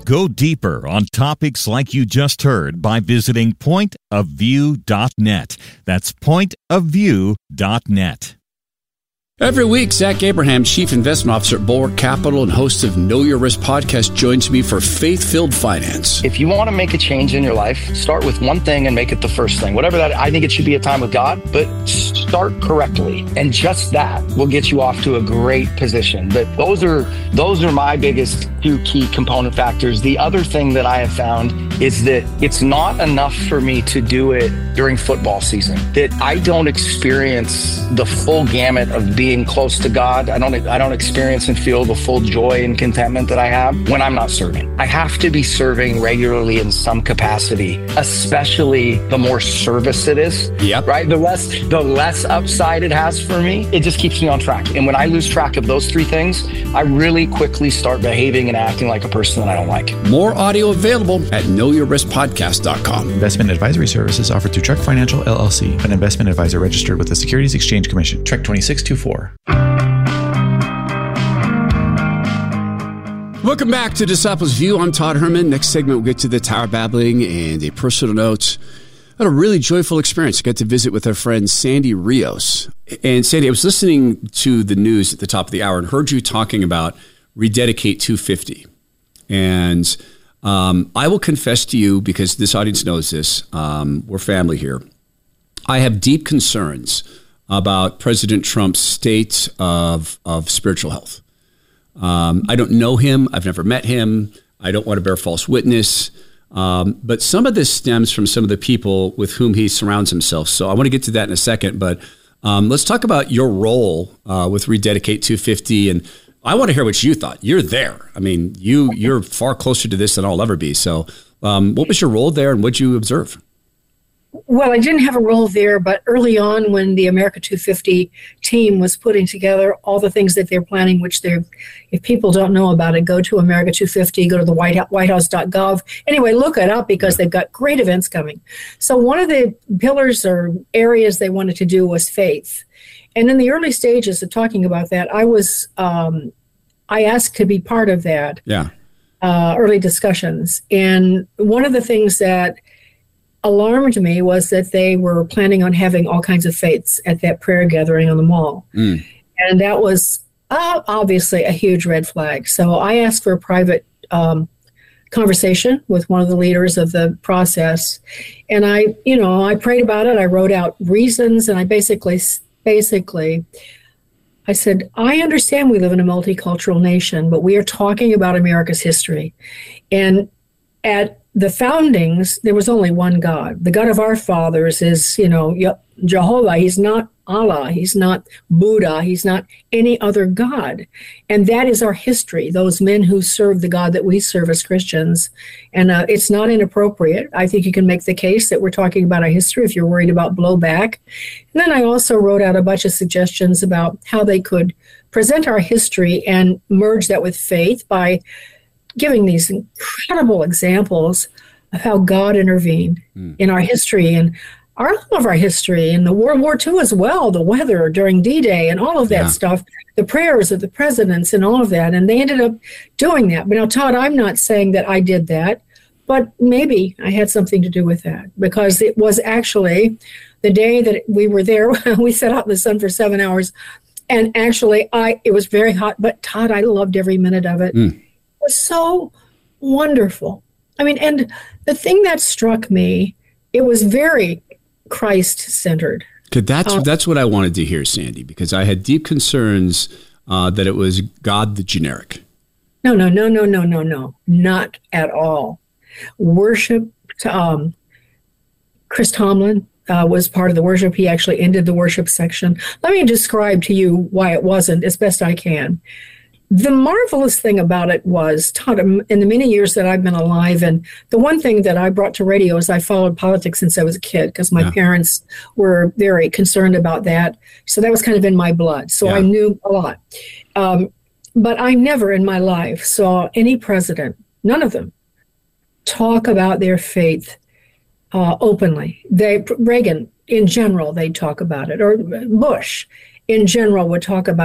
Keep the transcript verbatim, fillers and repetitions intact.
Go deeper on topics like you just heard by visiting point of view dot net. That's point of view dot net. Every week, Zach Abraham, Chief Investment Officer at Bulwark Capital and host of Know Your Risk podcast, joins me for Faith-Filled Finance. If you want to make a change in your life, start with one thing and make it the first thing. Whatever that, I think it should be a time with God, but start correctly. And just that will get you off to a great position. But those are those are my biggest two key component factors. The other thing that I have found is that it's not enough for me to do it during football season, that I don't experience the full gamut of being Being close to God. I don't I don't experience and feel the full joy and contentment that I have when I'm not serving. I have to be serving regularly in some capacity, especially the more service it is. Yep. Right? The less the less upside it has for me, it just keeps me on track. And when I lose track of those three things, I really quickly start behaving and acting like a person that I don't like. More audio available at know your risk podcast dot com. Investment advisory services offered through Trek Financial, L L C, an investment advisor registered with the Securities Exchange Commission. Trek twenty-six twenty-four. Welcome back to Disciples View. I'm Todd Herman. Next segment, we'll get to the Tower Babbling and a personal note. I had a really joyful experience. I got to visit with our friend Sandy Rios. And Sandy, I was listening to the news at the top of the hour and heard you talking about Rededicate two fifty. And um, I will confess to you, because this audience knows this, um, we're family here. I have deep concerns about President Trump's state of of spiritual health. Um, I don't know him. I've never met him. I don't want to bear false witness. Um, but some of this stems from some of the people with whom he surrounds himself. So I want to get to that in a second. But um, let's talk about your role uh, with Rededicate two fifty. And I want to hear what you thought. You're there. I mean, you, you're far closer to this than I'll ever be. So um, what was your role there and what did you observe? Well, I didn't have a role there, but early on when the America two fifty team was putting together all the things that they're planning, which they're, if people don't know about it, go to America two fifty, go to the white house dot gov. Anyway, look it up because they've got great events coming. So one of the pillars or areas they wanted to do was faith. And in the early stages of talking about that, I was, um, I asked to be part of that. Yeah. Uh, early discussions. And one of the things that alarmed me was that they were planning on having all kinds of faiths at that prayer gathering on the mall. Mm. And that was uh, obviously a huge red flag. So I asked for a private um, conversation with one of the leaders of the process. And I, you know, I prayed about it. I wrote out reasons, and I basically, basically, I said, I understand we live in a multicultural nation, but we are talking about America's history. And at the foundings, there was only one God. The God of our fathers is, you know, Jehovah. He's not Allah. He's not Buddha. He's not any other God. And that is our history, those men who serve the God that we serve as Christians. And uh, it's not inappropriate. I think you can make the case that we're talking about our history if you're worried about blowback. And then I also wrote out a bunch of suggestions about how they could present our history and merge that with faith by giving these incredible examples of how God intervened mm. in our history and our, all of our history, and the World War Two as well, the weather during D-Day and all of that yeah. stuff, the prayers of the presidents and all of that. And they ended up doing that. But now, Todd, I'm not saying that I did that, but maybe I had something to do with that, because it was actually the day that we were there. We sat out in the sun for seven hours. And actually, I it was very hot. But, Todd, I loved every minute of it. Mm. Was so wonderful. I mean, and the thing that struck me, it was very Christ-centered. Okay, that's uh, that's what I wanted to hear, Sandy, because I had deep concerns uh, that it was God the generic. No, no, no, no, no, no, no, not at all. Worship. Um, Chris Tomlin uh, was part of the worship. He actually ended the worship section. Let me describe to you why it wasn't, as best I can. The marvelous thing about it was, Todd, in the many years that I've been alive, and the one thing that I brought to radio is I followed politics since I was a kid, because my yeah. parents were very concerned about that. So that was kind of in my blood. So yeah. I knew a lot. Um, but I never in my life saw any president, none of them, talk about their faith uh, openly. They Reagan, in general, they'd talk about it, or Bush, in general, would talk about